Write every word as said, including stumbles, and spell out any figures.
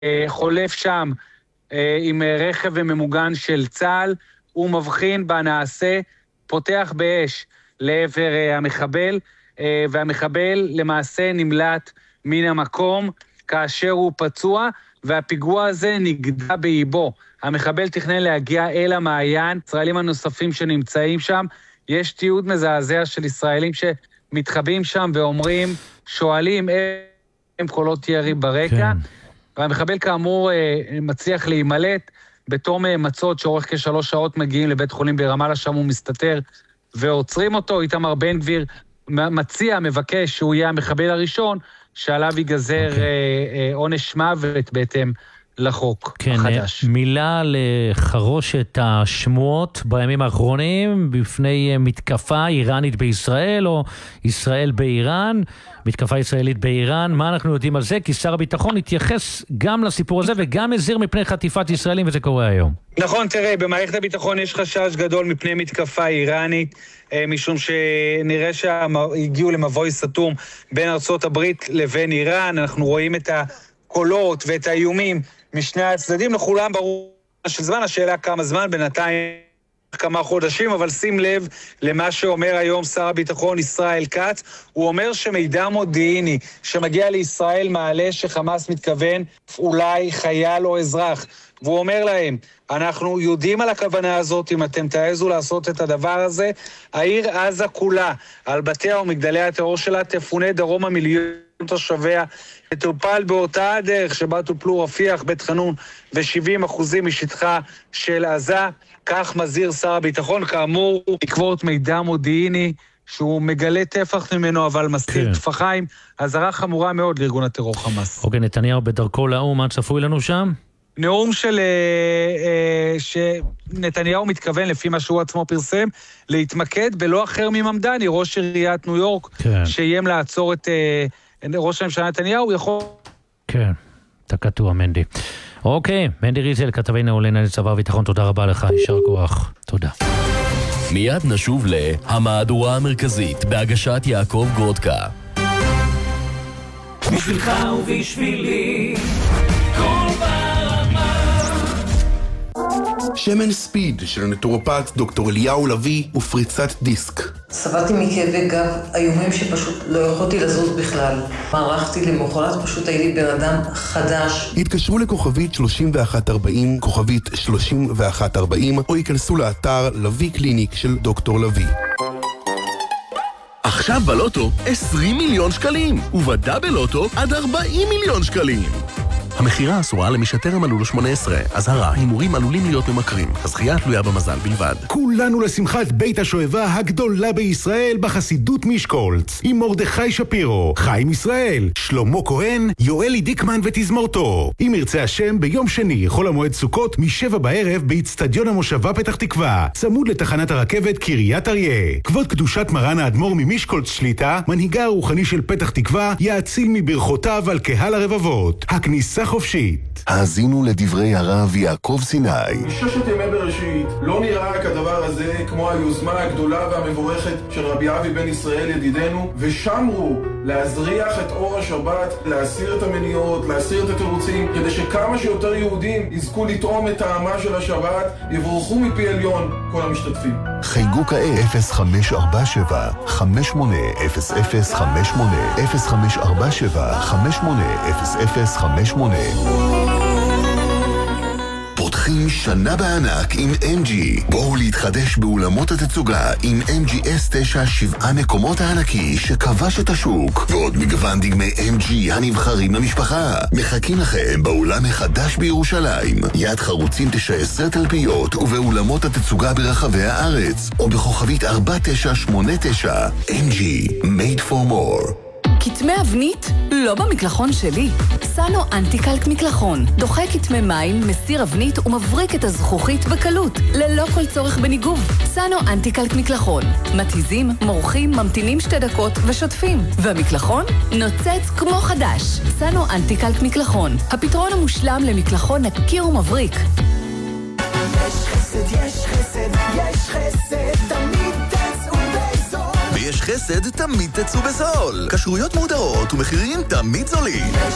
חולף שם עם רכב ממוגן של צה"ל, הוא מבחין בנעשה, פותח באש לעבר המחבל, והמחבל למעשה נמלט מן המקום כאשר הוא פצוע, והפיגוע הזה נגדע באיבו. המחבל תכנן להגיע אל המעיין, ישראלים הנוספים שנמצאים שם, יש תיעוד מזעזע של ישראלים שמתחבאים שם ואומרים, שואלים הם קולות ירי ברקע, כן. והמחבל כאמור מצליח להימלט, בתום מצות שאורך כשלוש שעות מגיעים לבית חולים ברמאללה, שם הוא מסתתר ועוצרים אותו. איתמר בן גביר מציע, מבקש שהוא יהיה המחבל הראשון, שעליו ייגזר okay. עונש מוות בהתאם לחוק כן, החדש. מילה לחרוש את השמועות בימים האחרונים בפני מתקפה איראנית בישראל או ישראל באיראן, מתקפה ישראלית באיראן. מה אנחנו יודעים על זה? כי שר הביטחון התייחס גם לסיפור הזה וגם הזהיר מפני חטיפת ישראלים, וזה קורה היום. נכון, תראה, במערכת הביטחון יש חשש גדול מפני מתקפה איראנית, משום שנראה שהגיעו למבוי סתום בין ארצות הברית לבין איראן. אנחנו רואים את הקולות ואת האיומים משני הצדדים, לכולם ברור של זמן, השאלה כמה זמן, בינתיים כמה חודשים, אבל שים לב למה שאומר היום שר הביטחון ישראל כץ. הוא אומר שמידע מודיעיני שמגיע לישראל מעלה שחמאס מתכוון אולי חייל או אזרח, והוא אומר להם, אנחנו יודעים על הכוונה הזאת, אם אתם תעזו לעשות את הדבר הזה, העיר עזה כולה, על בתיה ומגדלי הטרור שלה, תפונה דרומה מיליון תושביה, תטופל באותה הדרך שבה טופלו רפיח, בית חנון ו-שבעים אחוזים משטחה של עזה. כך מזהיר שר הביטחון, כאמור, בעקבות מידע מודיעיני שהוא מגלה טפח ממנו, אבל מסתיר כן. טפחיים, אזהרה חמורה מאוד לארגון הטרור חמאס. אוקיי, נתניהו בדרכו לאום, מה צפוי לנו שם? נאום של שנתניהו מתכוון, לפי מה שהוא עצמו פרסם, להתמקד בלא אחר מממדני, ראש עיריית ניו יורק, כן. שאיים לעצור את ראש הממשלה נתניהו, יכול... כן, אתה קטוע, מנדי. אוקיי, מנדי ריזל, כתבי נעולן על צבא הביטחון, תודה רבה לך, יישר כוח, תודה. מיד נשוב להמהדורה המרכזית, בהגשת יעקב גודקה. בשבילך ובשבילי, כל ברמה. שמן ספיד של נטורופט דוקטור אליהו לוי ופריצת דיסק. סבלתי מכאבי גב איומים שפשוט לא יכולתי לזוז בכלל. מערכתי למחרת, פשוט הייתי בן אדם חדש. התקשרו לכוכבית שלושים ואחת ארבעים, כוכבית שלושים ואחת ארבעים, או ייכנסו לאתר לוי קליניק של דוקטור לוי. עכשיו בלוטו עשרים מיליון שקלים, ובדאבל לוטו עד ארבעים מיליון שקלים. המחירה אסורה למי שטרם מלאו לו שמונה עשרה. אזהרה, הימורים עלולים להיות ממכרים. הזכייה תלויה במזל בלבד. כולנו לשמחת בית השואבה הגדולה בישראל בחסידות משקולץ. עם מרדכי שפירו, חיים ישראל, שלמה כהן, יואלי דיקמן ותזמורתו. אם ירצה השם, ביום שני, חול המועד סוכות, משבע בערב, באצטדיון המושבה פתח תקווה. צמוד לתחנת הרכבת קריית אריה. כבוד קדושת מרן האדמו"ר ממשקולץ שליטה, מנהיגה הרוחני של פתח תקווה, יאציל מברכותיו על קהל הרבבות. הכניסה חופשית. האזינו לדברי הרב יעקב סיני. ששת ימי בראשית לא נראה כדבר הזה כמו היוזמה הגדולה והמבורכת של רבי אבי בן ישראל ידידנו, ושמרו להזריח את אור השבת, להסיר את המניעות, להסיר את התירוצים, כדי שכמה שיותר יהודים יזכו לטעום את טעמה של השבת, יבורכו מפי עליון כל המשתתפים. חייגו כעת אפס חמש ארבע שבע חמש שמונה אפס אפס חמש שמונה אפס חמש ארבע שבע חמש שמונה אפס אפס חמש שמונה. פותחים שנה בענק עם אם ג'י. בואו להתחדש באולמות התצוגה עם אם ג'י אס תשע, שבעה מקומות הענקי שכבש את השוק, ועוד מגוון דגמי אם ג'י הנבחרים למשפחה. מחכים לכם באולם החדש בירושלים, יד חרוצים תשע עשרה תלפיות, ובאולמות התצוגה ברחבי הארץ, או בכוכבית ארבע תשע שמונה תשע. אם ג'י, made for more. כתמי אבנית? לא במקלחון שלי. סאנו אנטיקלק מקלחון. דוחה כתמי מים, מסיר אבנית ומבריק את הזכוכית בקלות, ללא כל צורך בניגוב. סאנו אנטיקלק מקלחון. מתיזים, מורחים, ממתינים שתי דקות ושוטפים. והמקלחון? נוצץ כמו חדש. סאנו אנטיקלק מקלחון. הפתרון המושלם למקלחון נקי ומבריק. יש חסד, יש חסד, יש חסד, תמיד תצאו בזול. ויש חסד, תמיד תצאו בזול. כשרויות מודרות ומחירים תמיד זולים.